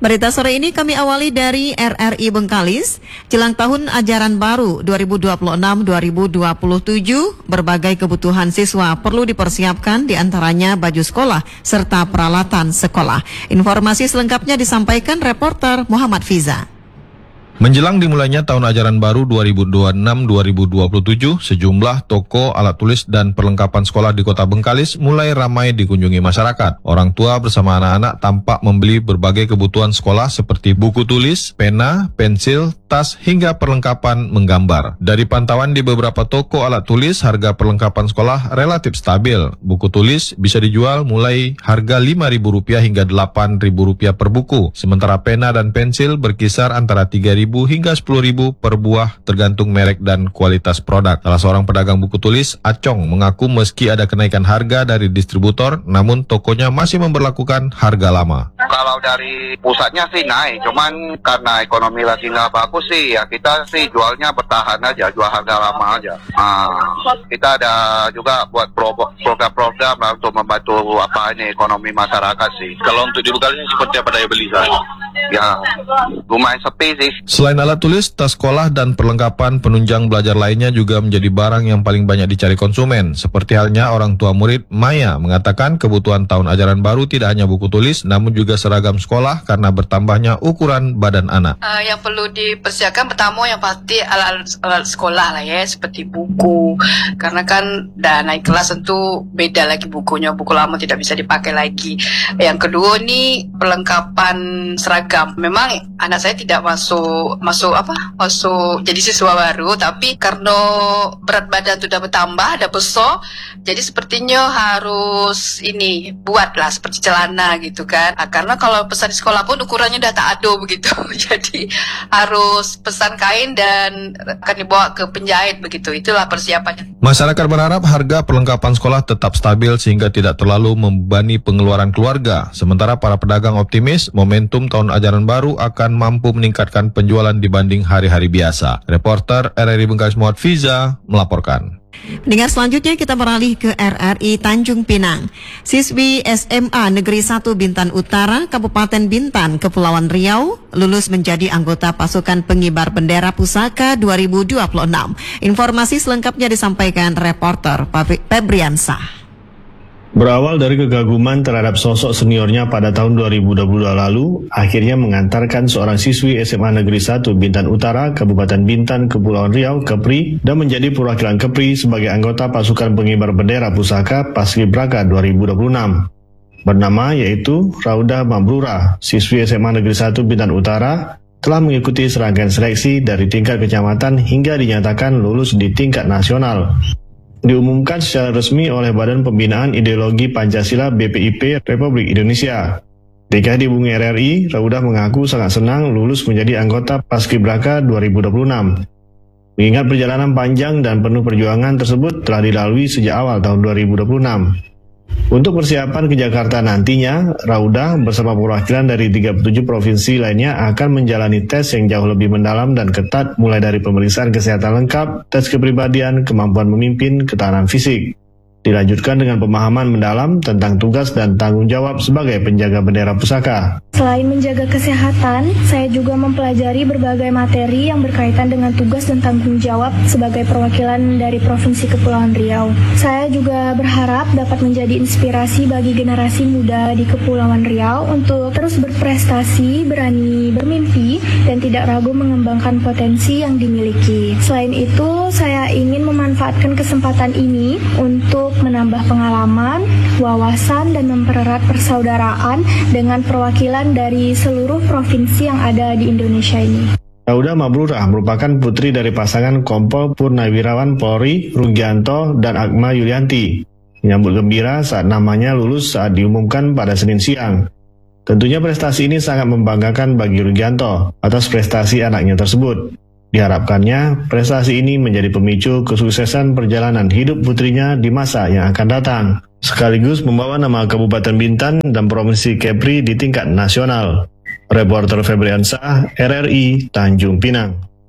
Berita sore ini kami awali dari RRI Bengkalis. Jelang tahun ajaran baru 2026-2027, berbagai kebutuhan siswa perlu dipersiapkan, diantaranya baju sekolah serta peralatan sekolah. Informasi selengkapnya disampaikan reporter Muhammad Fiza. Menjelang dimulainya tahun ajaran baru 2026-2027, sejumlah toko, alat tulis, dan perlengkapan sekolah di kota Bengkalis mulai ramai dikunjungi masyarakat. Orang tua bersama anak-anak tampak membeli berbagai kebutuhan sekolah seperti buku tulis, pena, pensil, tas, hingga perlengkapan menggambar. Dari pantauan di beberapa toko alat tulis, harga perlengkapan sekolah relatif stabil. Buku tulis bisa dijual mulai harga Rp5.000 hingga Rp8.000 per buku, sementara pena dan pensil berkisar antara Rp3.000 hingga Rp10.000 per buah tergantung merek dan kualitas produk. Salah seorang pedagang buku tulis, Acong, mengaku meski ada kenaikan harga dari distributor, namun tokonya masih memberlakukan harga lama. Kalau dari pusatnya sih naik, cuman karena ekonomi lagi nggak bagus sih, ya kita sih jualnya bertahan aja, jual harga lama aja. Kita ada juga buat program-program lah untuk membantu ekonomi masyarakat sih. Kalau untuk di Bengkalis seperti apa daya beli saya? Ya, lumayan sepi sih. Selain alat tulis, tas sekolah dan perlengkapan penunjang belajar lainnya juga menjadi barang yang paling banyak dicari konsumen. Seperti halnya orang tua murid Maya mengatakan kebutuhan tahun ajaran baru tidak hanya buku tulis, namun juga seragam sekolah karena bertambahnya ukuran badan anak. Yang perlu dipersiapkan pertama yang pasti alat sekolah lah ya, seperti buku. Karena kan dah naik kelas tentu beda lagi bukunya, buku lama tidak bisa dipakai lagi. Yang kedua nih perlengkapan seragam. Memang anak saya tidak masuk jadi siswa baru, tapi karena berat badan sudah bertambah, ada besar, jadi sepertinya harus buatlah seperti celana gitu kan. Karena kalau pesan di sekolah pun ukurannya udah tak ada begitu, jadi harus pesan kain dan akan dibawa ke penjahit begitu. Itulah persiapannya. Masyarakat berharap harga perlengkapan sekolah tetap stabil sehingga tidak terlalu membebani pengeluaran keluarga. Sementara para pedagang optimis momentum tahun ajaran baru akan mampu meningkatkan penjualan dibanding hari-hari biasa. Reporter RRI Bengkalis Muhammad Fiza melaporkan. Dengan selanjutnya kita beralih ke RRI Tanjung Pinang. Siswi SMA Negeri 1 Bintan Utara, Kabupaten Bintan, Kepulauan Riau, lulus menjadi anggota pasukan pengibar bendera pusaka 2026. Informasi selengkapnya disampaikan reporter Febriansah. Berawal dari kegaguman terhadap sosok seniornya pada tahun 2022 lalu, akhirnya mengantarkan seorang siswi SMA Negeri 1 Bintan Utara, Kabupaten Bintan, Kepulauan Riau, Kepri, dan menjadi perwakilan Kepri sebagai anggota pasukan pengibar bendera pusaka Paskibraka 2026. Bernama yaitu Raudah Mabrura, siswi SMA Negeri 1 Bintan Utara, telah mengikuti serangkaian seleksi dari tingkat kecamatan hingga dinyatakan lulus di tingkat nasional. Diumumkan secara resmi oleh Badan Pembinaan Ideologi Pancasila BPIP Republik Indonesia. Ketika dihubungi RRI, Raudah mengaku sangat senang lulus menjadi anggota Paskibraka 2026. Mengingat perjalanan panjang dan penuh perjuangan tersebut telah dilalui sejak awal tahun 2026. Untuk persiapan ke Jakarta nantinya, Raudah bersama perwakilan dari 37 provinsi lainnya akan menjalani tes yang jauh lebih mendalam dan ketat, mulai dari pemeriksaan kesehatan lengkap, tes kepribadian, kemampuan memimpin, ketahanan fisik. Dilanjutkan dengan pemahaman mendalam tentang tugas dan tanggung jawab sebagai penjaga bendera pusaka. Selain menjaga kesehatan, saya juga mempelajari berbagai materi yang berkaitan dengan tugas dan tanggung jawab sebagai perwakilan dari Provinsi Kepulauan Riau. Saya juga berharap dapat menjadi inspirasi bagi generasi muda di Kepulauan Riau untuk terus berprestasi, berani bermimpi, dan tidak ragu mengembangkan potensi yang dimiliki. Selain itu, saya ingin memanfaatkan kesempatan ini untuk menambah pengalaman, wawasan, dan mempererat persaudaraan dengan perwakilan dari seluruh provinsi yang ada di Indonesia ini. Raudah Mabrurah merupakan putri dari pasangan Kompol Purnawirawan Polri Rugianto dan Akma Yulianti. Menyambut gembira saat namanya lulus saat diumumkan pada Senin siang. Tentunya prestasi ini sangat membanggakan bagi Rugianto atas prestasi anaknya tersebut. Diharapkannya, prestasi ini menjadi pemicu kesuksesan perjalanan hidup putrinya di masa yang akan datang, sekaligus membawa nama Kabupaten Bintan dan Provinsi Kepri di tingkat nasional. Reporter Febriansah, RRI Tanjung Pinang.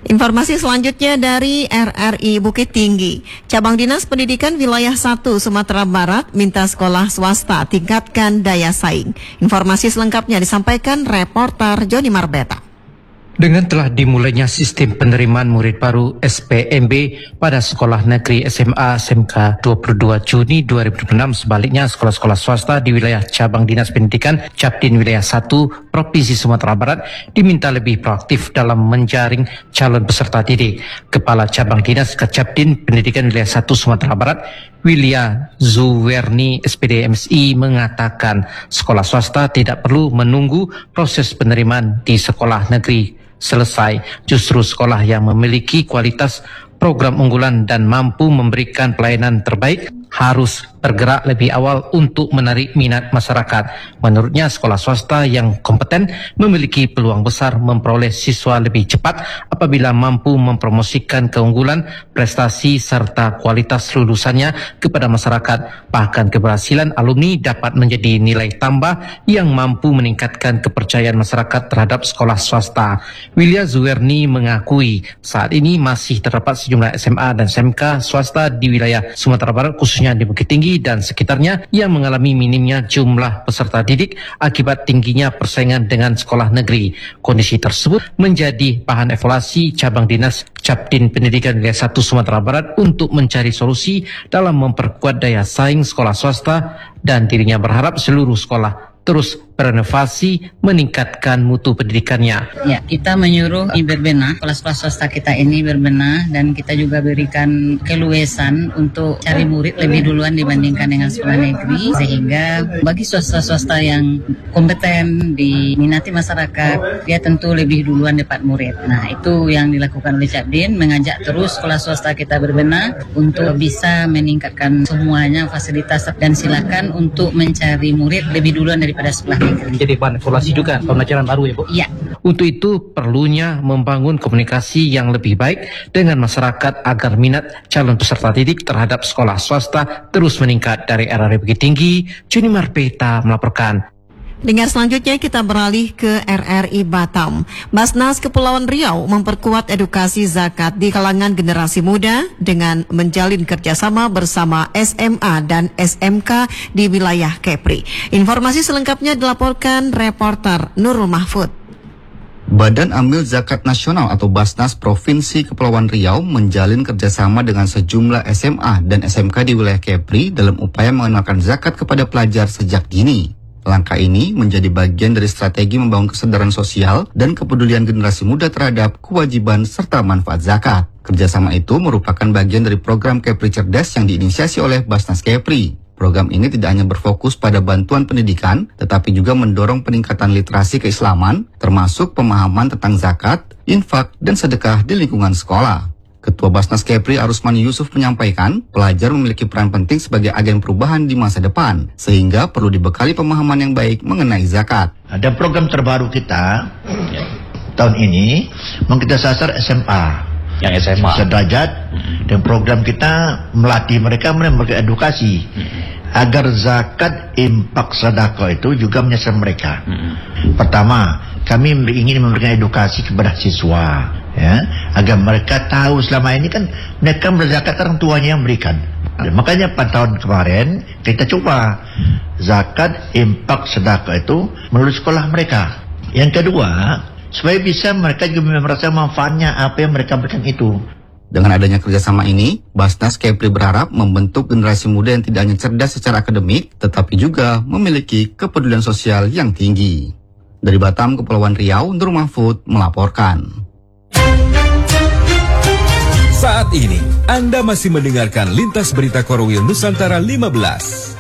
Informasi selanjutnya dari RRI Bukit Tinggi. Cabang Dinas Pendidikan Wilayah 1 Sumatera Barat minta sekolah swasta tingkatkan daya saing. Informasi selengkapnya disampaikan reporter Joni Marbeta. Dengan telah dimulainya sistem penerimaan murid baru SPMB pada sekolah negeri SMA SMK 22 Juni 2006, sebaliknya sekolah-sekolah swasta di wilayah cabang Dinas Pendidikan Capdin Wilayah 1 Provinsi Sumatera Barat diminta lebih proaktif dalam menjaring calon peserta didik. Kepala Cabang Dinas Capdin Pendidikan Wilayah 1 Sumatera Barat Wilya Zuwerni SPD MSI mengatakan sekolah swasta tidak perlu menunggu proses penerimaan di sekolah negeri selesai. Justru sekolah yang memiliki kualitas program unggulan dan mampu memberikan pelayanan terbaik harus bergerak lebih awal untuk menarik minat masyarakat. Menurutnya, sekolah swasta yang kompeten memiliki peluang besar memperoleh siswa lebih cepat apabila mampu mempromosikan keunggulan, prestasi serta kualitas lulusannya kepada masyarakat. Bahkan keberhasilan alumni dapat menjadi nilai tambah yang mampu meningkatkan kepercayaan masyarakat terhadap sekolah swasta. Wilya Zuwerni mengakui saat ini masih terdapat sejumlah SMA dan SMK swasta di wilayah Sumatera Barat, khususnya di Bukit Tinggi dan sekitarnya, yang mengalami minimnya jumlah peserta didik akibat tingginya persaingan dengan sekolah negeri. Kondisi tersebut menjadi bahan evaluasi cabang dinas Capdin Pendidikan Wilayah 1 Sumatera Barat untuk mencari solusi dalam memperkuat daya saing sekolah swasta, dan dirinya berharap seluruh sekolah terus berinovasi meningkatkan mutu pendidikannya. Ya, kita menyuruh berbenah, kelas-kelas swasta kita ini berbenah, dan kita juga berikan keluasan untuk cari murid lebih duluan dibandingkan dengan sekolah negeri, sehingga bagi swasta-swasta yang kompeten diminati masyarakat, dia tentu lebih duluan dapat murid. Nah, itu yang dilakukan oleh Capdin, mengajak terus sekolah swasta kita berbenah untuk bisa meningkatkan semuanya fasilitas, dan silakan untuk mencari murid lebih duluan daripada sekolah negeri. Jadi bahan evaluasi juga pembelajaran baru ya Bu? Iya. Untuk itu perlunya membangun komunikasi yang lebih baik dengan masyarakat agar minat calon peserta didik terhadap sekolah swasta terus meningkat. Dari RRI Bukit Tinggi, Joni Marbeta melaporkan. Dengar selanjutnya kita beralih ke RRI Batam. Basnas Kepulauan Riau memperkuat edukasi zakat di kalangan generasi muda dengan menjalin kerjasama bersama SMA dan SMK di wilayah Kepri. Informasi selengkapnya dilaporkan reporter Nurul Mahfud. Badan Amil Zakat Nasional atau Basnas Provinsi Kepulauan Riau menjalin kerjasama dengan sejumlah SMA dan SMK di wilayah Kepri dalam upaya mengenalkan zakat kepada pelajar sejak dini. Langkah ini menjadi bagian dari strategi membangun kesadaran sosial dan kepedulian generasi muda terhadap kewajiban serta manfaat zakat. Kerjasama itu merupakan bagian dari program Kepri Cerdas yang diinisiasi oleh Basnas Kepri. Program ini tidak hanya berfokus pada bantuan pendidikan, tetapi juga mendorong peningkatan literasi keislaman, termasuk pemahaman tentang zakat, infak, dan sedekah di lingkungan sekolah. Ketua Basnas Kepri Arusmani Yusuf menyampaikan, pelajar memiliki peran penting sebagai agen perubahan di masa depan, sehingga perlu dibekali pemahaman yang baik mengenai zakat. Ada program terbaru kita tahun ini, kita sasar SMA. Yang SMA sederajat, dan program kita melatih mereka memberikan edukasi agar zakat, infak, sedekah itu juga menyasar mereka. Pertama, kami ingin memberikan edukasi kepada siswa, ya, agar mereka tahu selama ini kan mereka berzakat orang tuanya yang berikan. Makanya pada tahun kemarin kita coba zakat, infak, sedekah itu melalui sekolah mereka. Yang kedua, supaya bisa mereka juga merasa manfaatnya apa yang mereka berikan itu. Dengan adanya kerjasama ini, Basnas Kepri berharap membentuk generasi muda yang tidak hanya cerdas secara akademik, tetapi juga memiliki kepedulian sosial yang tinggi. Dari Batam, Kepulauan Riau, Nur Mahfud melaporkan. Saat ini, Anda masih mendengarkan Lintas Berita Korwil Nusantara 15.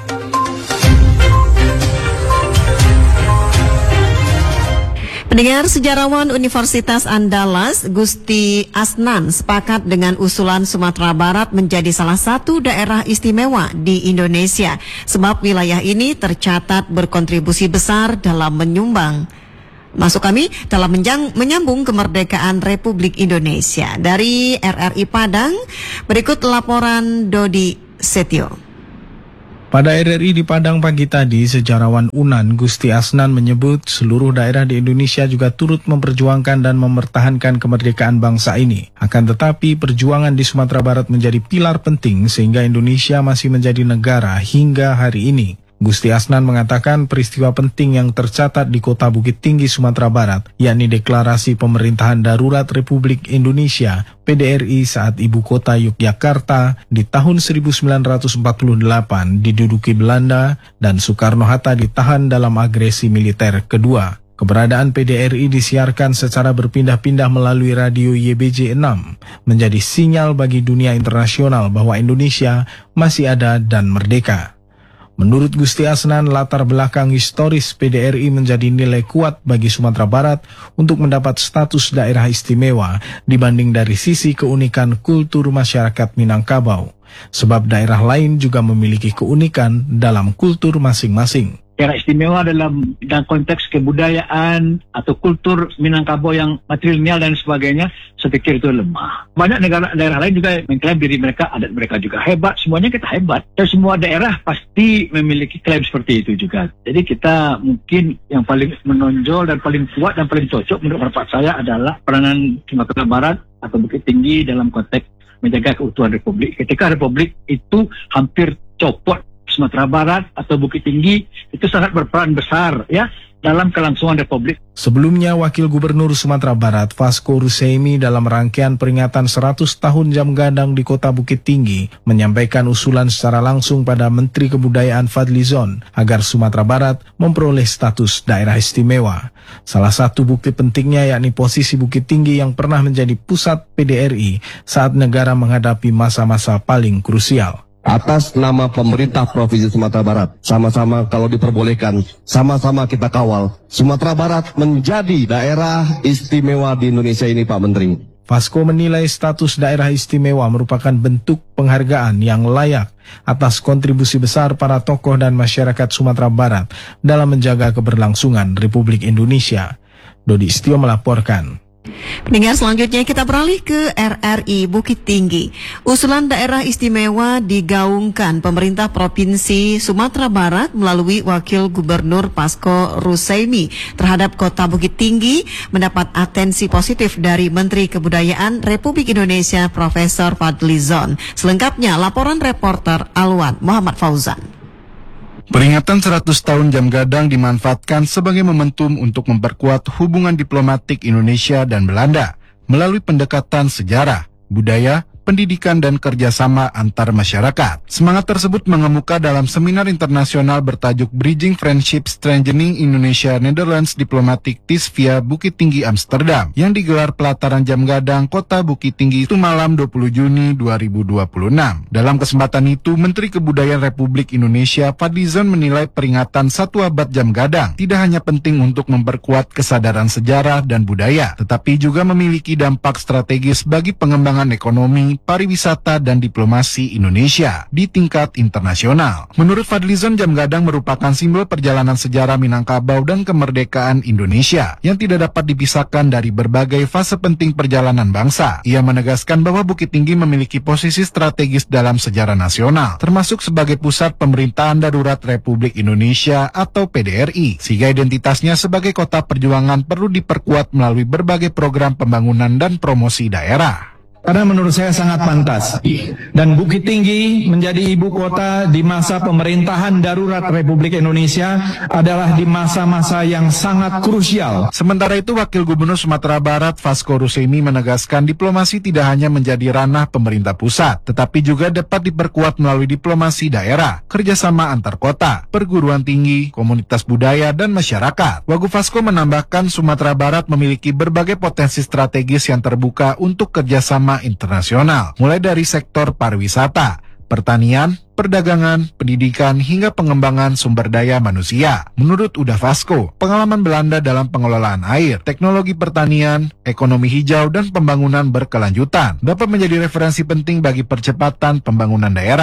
Pendengar, sejarawan Universitas Andalas Gusti Asnan sepakat dengan usulan Sumatera Barat menjadi salah satu daerah istimewa di Indonesia, sebab wilayah ini tercatat berkontribusi besar dalam menyumbang menyambung kemerdekaan Republik Indonesia. Dari RRI Padang, berikut laporan Dodi Setio. Pada RRI di Padang pagi tadi, sejarawan UNAN Gusti Asnan menyebut seluruh daerah di Indonesia juga turut memperjuangkan dan mempertahankan kemerdekaan bangsa ini. Akan tetapi, perjuangan di Sumatera Barat menjadi pilar penting sehingga Indonesia masih menjadi negara hingga hari ini. Gusti Asnan mengatakan peristiwa penting yang tercatat di Kota Bukit Tinggi, Sumatera Barat, yakni Deklarasi Pemerintahan Darurat Republik Indonesia (PDRI) saat ibu kota Yogyakarta di tahun 1948 diduduki Belanda dan Soekarno-Hatta ditahan dalam agresi militer kedua. Keberadaan PDRI disiarkan secara berpindah-pindah melalui radio YBJ 6, menjadi sinyal bagi dunia internasional bahwa Indonesia masih ada dan merdeka. Menurut Gusti Asnan, latar belakang historis PDRI menjadi nilai kuat bagi Sumatera Barat untuk mendapat status daerah istimewa dibanding dari sisi keunikan kultur masyarakat Minangkabau. Sebab daerah lain juga memiliki keunikan dalam kultur masing-masing. Daerah istimewa dalam konteks kebudayaan atau kultur Minangkabau yang matrilineal dan sebagainya, saya pikir itu lemah. Banyak daerah lain juga mengklaim diri mereka, adat mereka juga hebat, semuanya kita hebat. Dan semua daerah pasti memiliki klaim seperti itu juga. Jadi kita mungkin yang paling menonjol dan paling kuat dan paling cocok menurut pendapat saya adalah peranan Sumatera Barat atau Bukit Tinggi dalam konteks menjaga keutuhan Republik. Ketika Republik itu hampir copot, Sumatera Barat atau Bukit Tinggi itu sangat berperan besar ya dalam kelangsungan Republik. Sebelumnya, Wakil Gubernur Sumatera Barat Vasco Russeimi dalam rangkaian peringatan 100 tahun Jam Gadang di Kota Bukit Tinggi menyampaikan usulan secara langsung pada Menteri Kebudayaan Fadlizon agar Sumatera Barat memperoleh status daerah istimewa. Salah satu bukti pentingnya yakni posisi Bukit Tinggi yang pernah menjadi pusat PDRI saat negara menghadapi masa-masa paling krusial. Atas nama pemerintah Provinsi Sumatera Barat, sama-sama kalau diperbolehkan, sama-sama kita kawal Sumatera Barat menjadi daerah istimewa di Indonesia ini, Pak Menteri. Vasco menilai status daerah istimewa merupakan bentuk penghargaan yang layak atas kontribusi besar para tokoh dan masyarakat Sumatera Barat dalam menjaga keberlangsungan Republik Indonesia. Dodi Setio melaporkan. Pendengar, selanjutnya kita beralih ke RRI Bukit Tinggi. Usulan daerah istimewa digaungkan pemerintah Provinsi Sumatera Barat melalui Wakil Gubernur Vasco Russeimi terhadap Kota Bukit Tinggi mendapat atensi positif dari Menteri Kebudayaan Republik Indonesia Profesor Fadlizon. Selengkapnya laporan reporter Alwan Muhammad Fauzan. Peringatan 100 tahun Jam Gadang dimanfaatkan sebagai momentum untuk memperkuat hubungan diplomatik Indonesia dan Belanda melalui pendekatan sejarah, budaya, pendidikan, dan kerjasama antar masyarakat. Semangat tersebut mengemuka dalam seminar internasional bertajuk Bridging Friendship Strengthening Indonesia-Netherlands Diplomatic Ties via Bukit Tinggi Amsterdam yang digelar pelataran Jam Gadang Kota Bukit Tinggi itu malam 20 Juni 2026. Dalam kesempatan itu, Menteri Kebudayaan Republik Indonesia Fadlizon menilai peringatan 1 abad Jam Gadang tidak hanya penting untuk memperkuat kesadaran sejarah dan budaya, tetapi juga memiliki dampak strategis bagi pengembangan ekonomi, pariwisata, dan diplomasi Indonesia di tingkat internasional. Menurut Fadlizon, Jam Gadang merupakan simbol perjalanan sejarah Minangkabau dan kemerdekaan Indonesia yang tidak dapat dipisahkan dari berbagai fase penting perjalanan bangsa. Ia menegaskan bahwa Bukit Tinggi memiliki posisi strategis dalam sejarah nasional, termasuk sebagai pusat pemerintahan darurat Republik Indonesia atau PDRI, sehingga identitasnya sebagai kota perjuangan perlu diperkuat melalui berbagai program pembangunan dan promosi daerah. Karena menurut saya sangat pantas. Dan Bukit Tinggi menjadi ibu kota di masa pemerintahan darurat Republik Indonesia adalah di masa-masa yang sangat krusial. Sementara itu, Wakil Gubernur Sumatera Barat Vasco Russeimi menegaskan diplomasi tidak hanya menjadi ranah pemerintah pusat, tetapi juga dapat diperkuat melalui diplomasi daerah, kerjasama antar kota, perguruan tinggi, komunitas budaya, dan masyarakat. Wagub Vasco menambahkan Sumatera Barat memiliki berbagai potensi strategis yang terbuka untuk kerjasama internasional, mulai dari sektor pariwisata, pertanian, perdagangan, pendidikan, hingga pengembangan sumber daya manusia. Menurut Uda Vasco, pengalaman Belanda dalam pengelolaan air, teknologi pertanian, ekonomi hijau, dan pembangunan berkelanjutan dapat menjadi referensi penting bagi percepatan pembangunan daerah.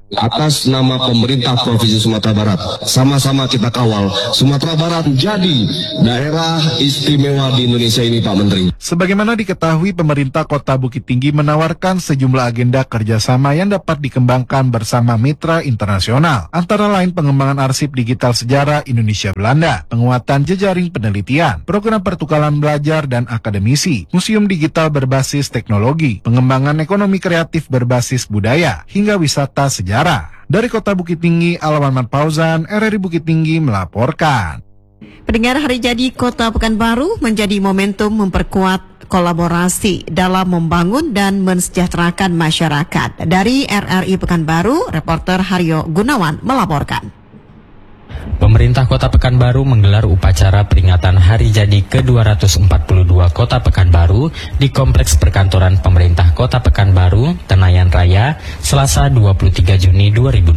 Atas nama pemerintah Provinsi Sumatera Barat, sama-sama kita kawal Sumatera Barat menjadi daerah istimewa di Indonesia ini, Pak Menteri. Sebagaimana diketahui, pemerintah Kota Bukit Tinggi menawarkan sejumlah agenda kerjasama yang dapat dikembangkan bersama mitra internasional, antara lain pengembangan arsip digital sejarah Indonesia Belanda, penguatan jejaring penelitian, program pertukaran belajar dan akademisi, museum digital berbasis teknologi, pengembangan ekonomi kreatif berbasis budaya, hingga wisata sejarah. Dari Kota Bukit Tinggi, Alawan Fauzan, RRI Bukit Tinggi melaporkan. Pendengar, hari jadi Kota Pekanbaru menjadi momentum memperkuat kolaborasi dalam membangun dan mensejahterakan masyarakat. Dari RRI Pekanbaru, reporter Haryo Gunawan melaporkan. Pemerintah Kota Pekanbaru menggelar upacara peringatan Hari Jadi ke-242 Kota Pekanbaru di Kompleks Perkantoran Pemerintah Kota Pekanbaru, Tenayan Raya, Selasa 23 Juni 2026.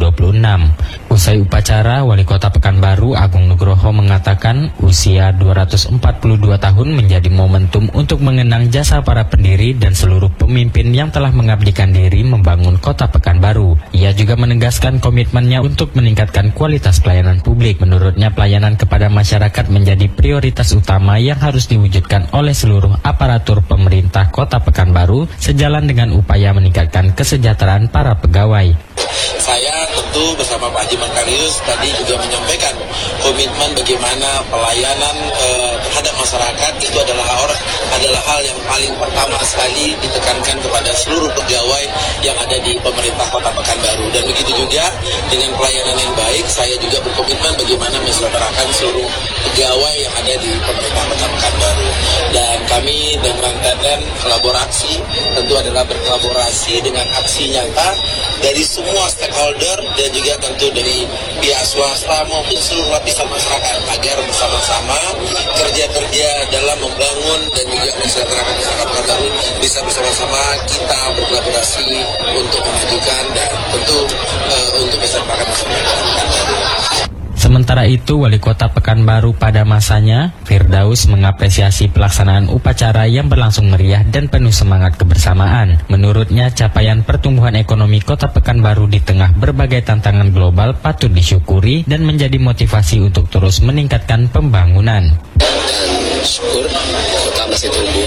Usai upacara, Wali Kota Pekanbaru Agung Nugroho mengatakan usia 242 tahun menjadi momentum untuk mengenang jasa para pendiri dan seluruh pemimpin yang telah mengabdikan diri membangun Kota Pekanbaru. Ia juga menegaskan komitmennya untuk meningkatkan kualitas pelayanan publik. Menurutnya, pelayanan kepada masyarakat menjadi prioritas utama yang harus diwujudkan oleh seluruh aparatur pemerintah Kota Pekanbaru sejalan dengan upaya meningkatkan kesejahteraan para pegawai. Saya tentu bersama Pak Haji Makarius tadi juga menyampaikan komitmen bagaimana pelayanan terhadap masyarakat itu adalah hal yang paling pertama sekali ditekankan kepada seluruh pegawai yang ada di pemerintah Kota Pekanbaru. Dan begitu juga dengan pelayanan yang baik, saya juga berkomitmen bagaimana mensejahterakan seluruh pegawai yang ada di pemerintah Kota Pekanbaru. Dan kami dengan TNN kolaborasi tentu adalah berkolaborasi dengan aksi nyata dari semua stakeholder dan juga tentu dari pihak swasta maupun seluruh lapisan masyarakat agar bersama-sama kerja-kerja dalam membangun dan juga mensejahterakan masyarakat Pekanbaru bisa bersama-sama kita berkolaborasi untuk memajukan dan tentu untuk mensejahterakan masyarakat Pekanbaru. Sementara itu, Wali Kota Pekanbaru pada masanya, Firdaus, mengapresiasi pelaksanaan upacara yang berlangsung meriah dan penuh semangat kebersamaan. Menurutnya, capaian pertumbuhan ekonomi Kota Pekanbaru di tengah berbagai tantangan global patut disyukuri dan menjadi motivasi untuk terus meningkatkan pembangunan. Dan syukur, kota masih tumbuh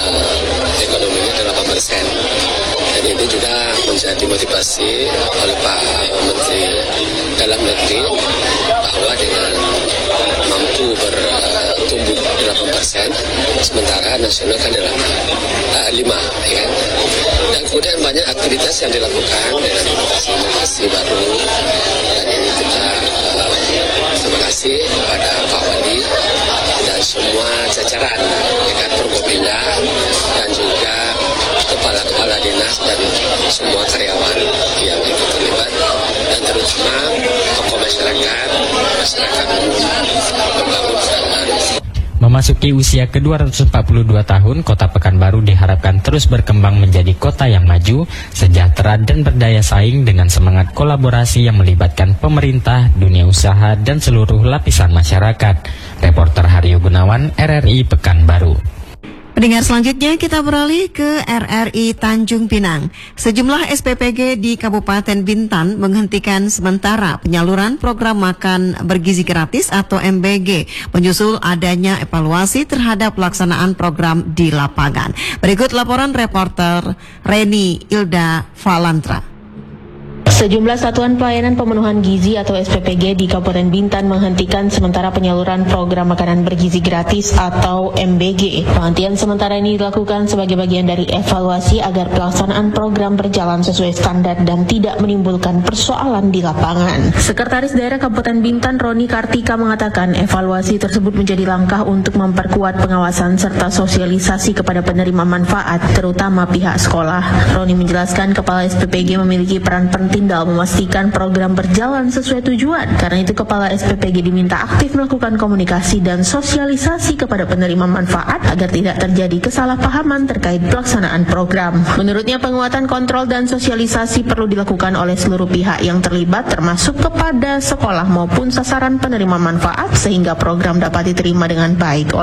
ekonominya 8%. Dan ini juga menjadi motivasi oleh Pak Menteri Dalam Negeri bahwa dengan mampu bertumbuh 8%, sementara nasional kan 5%, ya. Dan kemudian banyak aktivitas yang dilakukan dengan inovasi baru, dan ini kita terima kasih kepada Pak Wali dan semua jajaran, ya kan, Forkopimda dan juga kepala-kepala dinas dan semua karyawan yang ikut terlibat, dan terutama tokoh masyarakat membangun Pekanbaru. Memasuki usia ke-242 tahun, Kota Pekanbaru diharapkan terus berkembang menjadi kota yang maju, sejahtera dan berdaya saing dengan semangat kolaborasi yang melibatkan pemerintah, dunia usaha dan seluruh lapisan masyarakat. Reporter Haryo Gunawan, RRI Pekanbaru. Pendengar, selanjutnya kita beralih ke RRI Tanjung Pinang. Sejumlah SPPG di Kabupaten Bintan menghentikan sementara penyaluran program makan bergizi gratis atau MBG, menyusul adanya evaluasi terhadap pelaksanaan program di lapangan. Berikut laporan reporter Reni Ilda Valantra. Sejumlah satuan pelayanan pemenuhan gizi atau SPPG di Kabupaten Bintan menghentikan sementara penyaluran program makanan bergizi gratis atau MBG. Penghentian sementara ini dilakukan sebagai bagian dari evaluasi agar pelaksanaan program berjalan sesuai standar dan tidak menimbulkan persoalan di lapangan. Sekretaris Daerah Kabupaten Bintan Roni Kartika mengatakan evaluasi tersebut menjadi langkah untuk memperkuat pengawasan serta sosialisasi kepada penerima manfaat, terutama pihak sekolah. Roni menjelaskan Kepala SPPG memiliki peran penting dalam memastikan program berjalan sesuai tujuan. Karena itu Kepala SPPG diminta aktif melakukan komunikasi dan sosialisasi kepada penerima manfaat agar tidak terjadi kesalahpahaman terkait pelaksanaan program. Menurutnya penguatan kontrol dan sosialisasi perlu dilakukan oleh seluruh pihak yang terlibat termasuk kepada sekolah maupun sasaran penerima manfaat sehingga program dapat diterima dengan baik